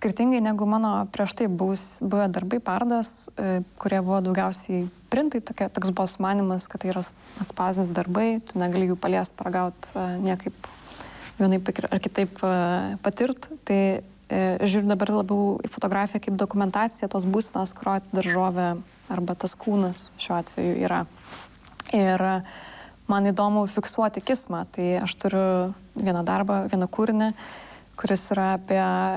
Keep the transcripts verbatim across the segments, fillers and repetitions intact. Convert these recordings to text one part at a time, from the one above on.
skirtingai negu mano prieš tai buvus, buvę darbai parodos, kurie buvo daugiausiai printai, tokia, toks buvo sumanimas, kad tai yra atspausdinti darbai, tu negali jų paliesti, paragauti niekaip vienaip ar kitaip patirt. Tai žiūriu dabar labiau į fotografiją kaip dokumentaciją tos būsenos, kurio daržovė arba tas kūnas šiuo atveju yra. Ir man įdomu fiksuoti kismą. Tai aš turiu vieną darbą, vieną kūrinį, kuris yra apie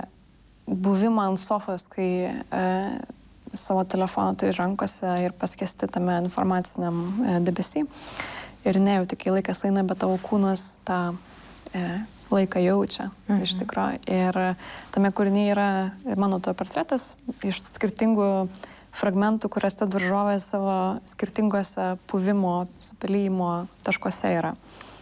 buvimą ant sofos, kai e, savo telefoną turi rankose ir paskesti tame informaciniam e, debesy. Ir nejauti, kai laikas eina, bet tavo kūnas tą e, laiką jaučia, mhm. iš tikrųjų. Ir tame kūrinyje yra mano to portretas iš skirtingų fragmentų, kuriuose daržovės savo skirtingose puvimo, supelyjimo taškuose yra.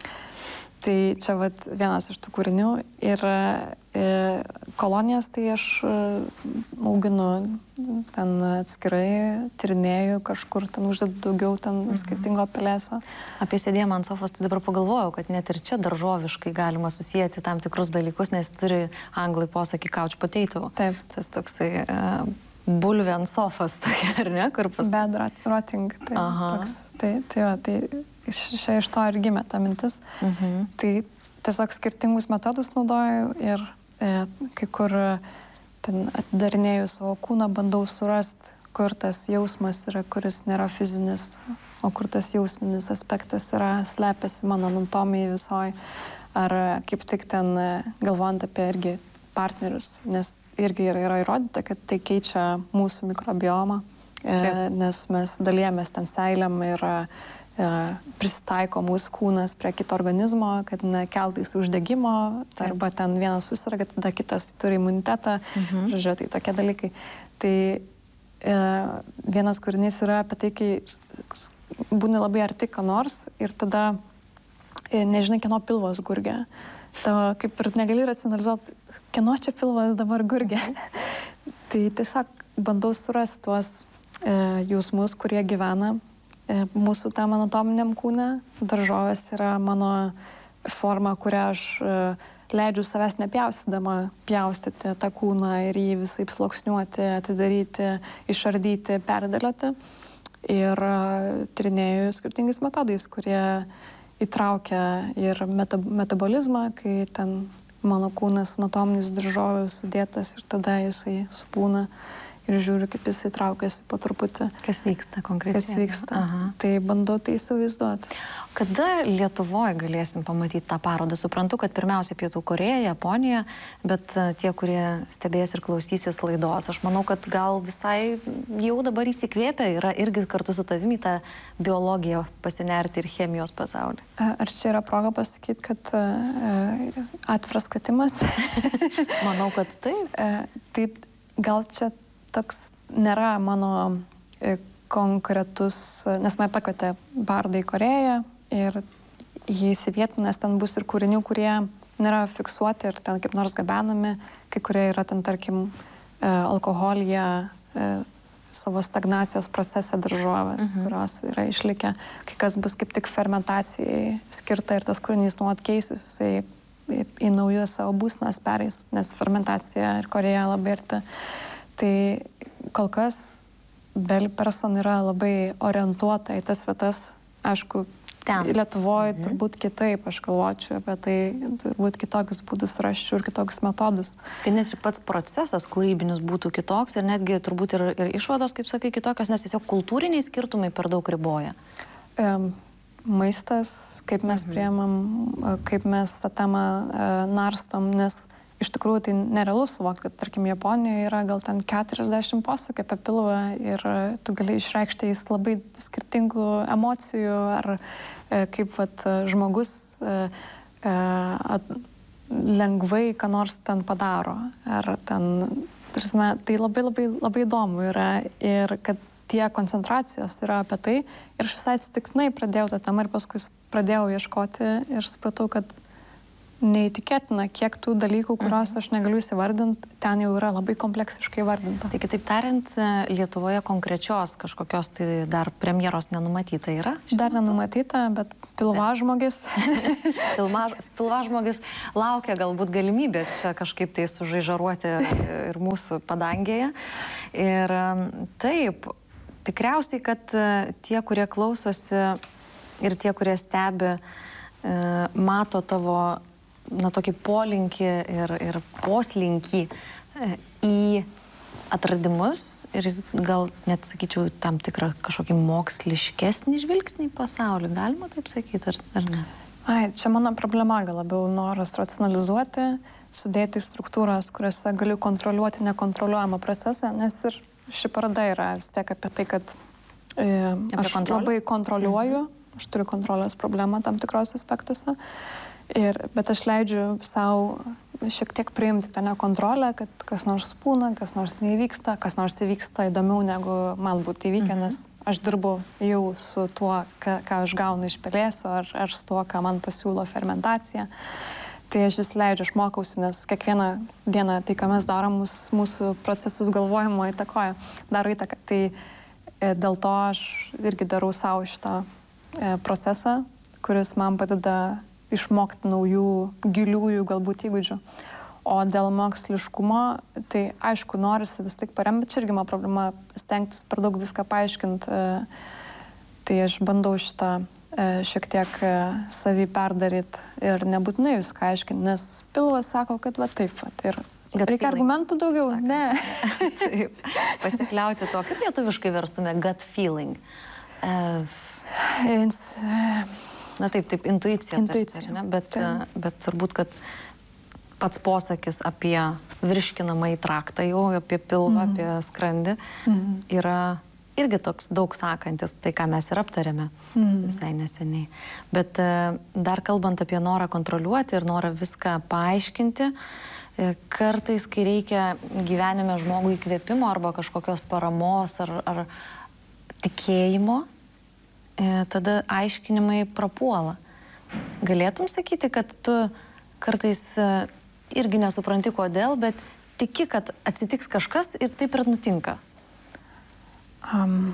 Tai čia vat vienas iš tų kūrinių. Ir e, kolonijas tai aš e, auginu ten atskirai, tyrinėju, kažkur ten uždedu daugiau ten mhm. skirtingo pelėso. Apie sėdėjimą ant sofos, tai dabar pagalvojau, kad net ir čia daržoviškai galima susijęti tam tikrus dalykus, nes turi anglai posakį couch potato. Taip. Tas toksai e, bulvė ant sofos, ar ne? Kur pas... Bed rotting. Tai, toks, tai, tai, va, tai Šia iš to ir gimė ta mintis. Mhm. Tai tiesiog skirtingus metodus naudoju ir e, kai kur ten atidarinėju savo kūną, bandau surasti, kur tas jausmas yra, kuris nėra fizinis, o kur tas jausminis aspektas yra, slepiasi mano anatomijai visoj. Ar kaip tik ten galvojant apie irgi partnerius, nes irgi yra, yra įrodyta, kad tai keičia mūsų mikrobiomą, e, nes mes dalijamės ten seiliam ir prisitaiko mūsų kūnas prie kito organizmo, kad nekeltų į uždegimo, arba ten vienas susirga, tada kitas turi imunitetą, mhm. žodžiu, tai tokie dalykai. Tai e, vienas kūrinys yra apie tai, kai būni labai arti ką nors ir tada e, nežinai, kieno pilvas gurgia. Tavo kaip ir negali racionalizuoti, kieno čia pilvas dabar gurgia. Tai tiesiog bandau surasti tuos e, jausmus, kurie gyvena mūsų tam anatominiam kūne. Daržovės yra mano forma, kurią aš leidžiu savęs nepjaustydama pjaustyti tą kūną ir jį visaip sluoksniuoti, atidaryti, išardyti, perdėlioti. Ir tyrinėju skirtingais metodais, kurie įtraukia ir meta, metabolizmą, kai ten mano kūnas anatominis daržovių sudėtas ir tada jisai supūna. Ir žiūriu, kaip jis įtraukėsi po truputį. Kas vyksta konkrečiai? Kas vyksta. Aha. Tai bandau tai įsivaizduoti. Kada Lietuvoje galėsim pamatyti tą parodą? Suprantu, kad pirmiausia Pietų Korėja, Japonija, bet tie, kurie stebės ir klausysis laidos, aš manau, kad gal visai jau dabar įsikvėpę yra irgi kartu su tavimi tą biologiją pasinerti ir chemijos pasaulį. Ar čia yra proga pasakyti, kad uh, atviras kvietimas? Manau, kad taip. Uh, tai gal čia toks nėra mano e, konkretus, nes mane pakvietė bardai į Korėją ir jį įsivietų, nes ten bus ir kūrinių, kurie nėra fiksuoti ir ten kaip nors gabenami, kai kurie yra ten, tarkim, e, alkoholyje, e, savo stagnacijos procese daržovės, mhm. kurios yra išlikę, kai kas bus kaip tik fermentacijai skirta ir tas kūrinys nuolat keisis, jisai į, į naujus savo būsenas pereis, nes fermentacija ir Korėja labai arti. Tai kol kas Bell Person yra labai orientuota į tas vietas, aišku, ten. Lietuvoje mhm. turbūt kitaip, aš galvočiau apie tai, turbūt kitokius būdus raščiau ir kitokius metodus. Tai net ir pats procesas kūrybinis būtų kitoks ir netgi turbūt ir, ir išvados, kaip sakai, kitokios, nes tiesiog kultūriniai skirtumai per daug riboja. Um, maistas, kaip mes mhm. priemam, kaip mes tą temą uh, narstom, nes iš tikrųjų tai nerealu suvokti, kad, tarkim, Japonijoje yra gal ten keturiasdešimt posakių apie pilvą ir tu gali išreikšti jais labai skirtingų emocijų ar e, kaip vat, žmogus e, e, at, lengvai ką nors ten padaro. Ar ten, tarsime, tai labai labai labai įdomu yra ir kad tie koncentracijos yra apie tai ir aš visai atsitiktinai pradėjau tą temą ir paskui pradėjau ieškoti ir supratau, kad neįtikėtina, kiek tų dalykų, kuriuos aš negaliu įsivardinti, ten jau yra labai kompleksiškai vardinta. Tai kitaip tariant, Lietuvoje konkrečios kažkokios tai dar premjeros nenumatyta yra? Dar nenumatyta, bet pilvažmogis. Pilmaž, pilvažmogis laukia galbūt galimybės čia kažkaip tai sužaižaruoti ir mūsų padangėje. Ir taip, tikriausiai, kad tie, kurie klausosi ir tie, kurie stebi, mato tavo na, tokį polinkį ir, ir poslinkį į atradimus ir gal net, sakyčiau, tam tikrą kažkokį moksliškesnį žvilgsnį į pasaulį. Galima taip sakyti, ar, ar ne? Ai, čia mano problema gal labiau noras racionalizuoti, sudėti struktūras, kuriuose galiu kontroliuoti nekontroliuojamą procesą, nes ir ši paroda yra vis tiek apie tai, kad e, aš kontrolę? labai kontroliuoju, mhm. aš turiu kontrolės problemą tam tikros aspektuose. Ir, bet aš leidžiu savo šiek tiek priimti tą nekontrolę, kad kas nors būna, kas nors neįvyksta, kas nors įvyksta įdomiau, negu man būtų įvykę, mhm. nes aš dirbu jau su tuo, ką, ką aš gaunu iš pelėsio, ar, ar su tuo, ką man pasiūlo fermentacija. Tai aš vis leidžiu, aš mokausi, nes kiekvieną dieną tai, ką mes darom, mūsų, mūsų procesus galvojimo įtakoja, daro įtaką. Tai e, dėl to aš irgi darau savo šitą e, procesą, kuris man padeda išmokti naujų, giliųjų galbūt įgūdžių. O dėl moksliškumo, tai aišku, norisi vis tik paremti, bet čia irgi mano problema stengtis per daug viską paaiškinti. Tai aš bandau šitą šiek tiek savį perdaryti ir nebūtinai viską aiškinti, nes pilvas sako, kad va taip, va, ir Gut reikia feeling. Argumentų daugiau, Sakant. ne. Taip, pasikliauti tuo, kaip lietuviškai verstume gut feeling. Uh, Ins, Na taip, taip, intuicija. Intuicija. Tarsi, bet, bet turbūt, kad pats posakis apie virškinamąjį traktą, jau apie pilvą, mm. apie skrandį, mm. yra irgi toks daug sakantis, tai ką mes ir aptarėme mm. visai neseniai. Bet dar kalbant apie norą kontroliuoti ir norą viską paaiškinti, kartais, kai reikia gyvenime žmogui įkvėpimo arba kažkokios paramos ar, ar tikėjimo, tada aiškinimai prapuola. Galėtum sakyti, kad tu kartais irgi nesupranti kodėl, bet tiki, kad atsitiks kažkas ir taip ir nutinka? Um,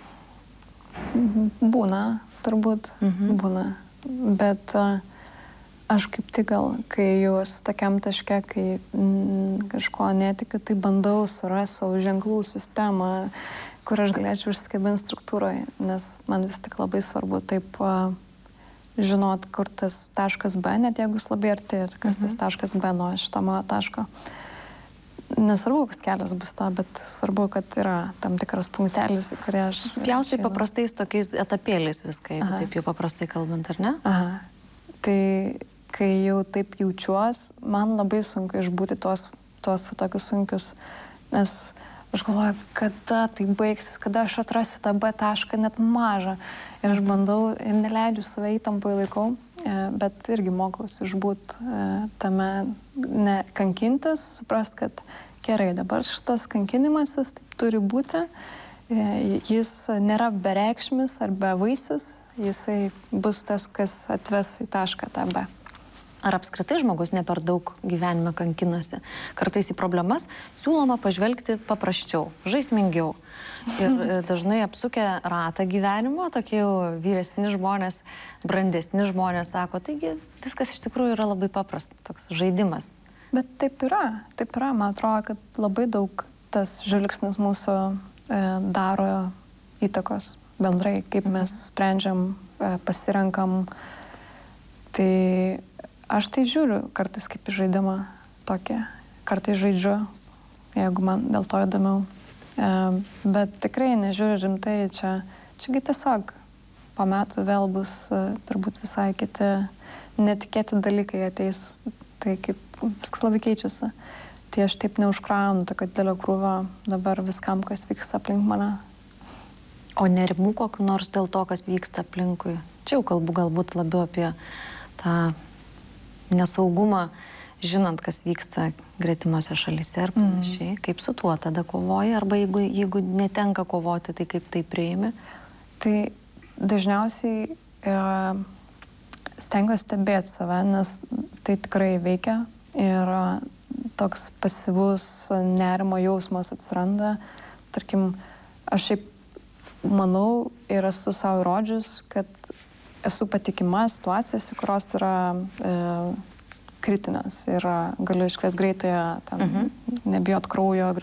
būna, turbūt, mhm. būna. Bet uh, aš kaip tik gal, kai jau esu tokiam taške, kai mm, kažko netikiu, tai bandau surasti savo ženklų sistemą, kur aš galėčiau užsikabinti struktūroje, nes man vis tik labai svarbu taip uh, žinot, kur tas taškas B, net jeigu jis labai arti, ir kas mhm. tas taškas B nuo šito mano taško. Nesvarbu, koks kelias bus to, bet svarbu, kad yra tam tikras punktelis, į kurį aš... Pjaustai paprastais tokiais etapėliais viską, jeigu Aha. taip jau paprastai kalbant, ar ne? Aha. Tai kai jau taip jaučiuos, man labai sunku išbūti tuos, tuos tokius sunkius, nes aš galvoju, kada tai baigsis, kada aš atrasiu tą B tašką net mažą. Ir aš bandau ir neleidžiu save įtampai laikau, bet irgi mokausi išbūt tame, ne kankintis, suprast, kad gerai, dabar šitas kankinimasis taip turi būti, jis nėra bereikšmis ar bevaisis, jisai bus tas, kas atves į tašką tą B. Ar apskritai žmogus ne per daug gyvenime kankinasi? Kartais į problemas siūloma pažvelgti paprasčiau, žaismingiau. Ir dažnai apsukę ratą gyvenimo, tokie jau vyresni žmonės, brandesni žmonės sako, taigi viskas iš tikrųjų yra labai paprasta, toks žaidimas. Bet taip yra, taip yra. Man atrodo, kad labai daug tas žvilgsnis mūsų e, daro įtakos bendrai, kaip mes sprendžiam, e, pasirenkam. Tai aš tai žiūriu kartais kaip į žaidimą tokį, kartais žaidžiu, jeigu man dėl to įdomiau. E, bet tikrai nežiūriu rimtai, čia, čiagi tiesiog po metų vėl bus e, turbūt visai kiti netikėti dalykai ateis, tai kaip viskas labai keičiasi. Tai aš taip neužkraunu tokio didelio krūvio dabar viskam, kas vyksta aplink mane. O nerimų kokiu nors dėl to, kas vyksta aplinkui? Čia jau kalbu galbūt labiau apie tą nesaugumą, žinant, kas vyksta gretimose šalyse ir panašiai. Mm. Kaip su tuo tada kovoji? Arba jeigu, jeigu netenka kovoti, tai kaip tai priimi? Tai dažniausiai e, stengiuosi stebėti save, nes tai tikrai veikia ir toks pasyvus nerimo jausmas atsiranda. Tarkim, aš šiaip manau ir esu savo įrodžius, kad esu patikima situacijose, kurios yra e, kritinės ir galiu iškviesti greitąją, ten, uh-huh. nebijot kraujo,